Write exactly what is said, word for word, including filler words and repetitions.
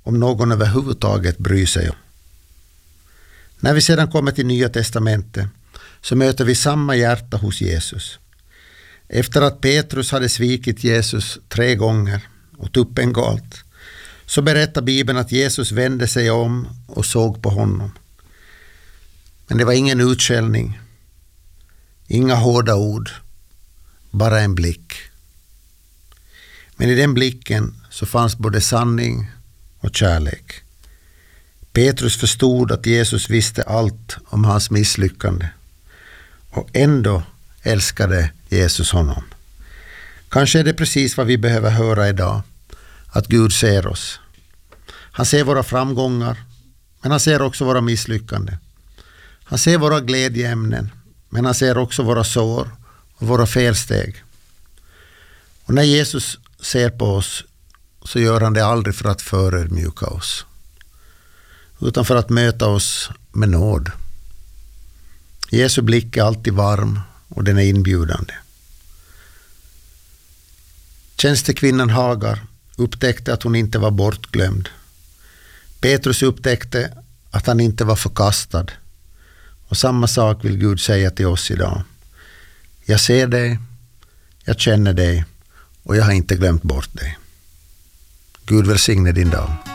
om någon överhuvudtaget bryr sig om. När vi sedan kommer till Nya testamentet så möter vi samma hjärta hos Jesus. Efter att Petrus hade svikit Jesus tre gånger och tuppen galt, så berättar Bibeln att Jesus vände sig om och såg på honom. Men det var ingen utskällning, inga hårda ord, bara en blick. Men i den blicken så fanns både sanning och kärlek. Petrus förstod att Jesus visste allt om hans misslyckande, och ändå älskade Jesus honom. Kanske är det precis vad vi behöver höra idag, att Gud ser oss. Han ser våra framgångar, men han ser också våra misslyckanden. Han ser våra glädjeämnen, men han ser också våra sår och våra felsteg. Och när Jesus ser på oss så gör han det aldrig för att förödmjuka oss, utan för att möta oss med nåd. Jesu blick är alltid varm och den är inbjudande. Tjänstekvinnan Hagar upptäckte att hon inte var bortglömd. Petrus upptäckte att han inte var förkastad. Och samma sak vill Gud säga till oss idag. Jag ser dig, jag känner dig och jag har inte glömt bort dig. Gud välsigne din dag.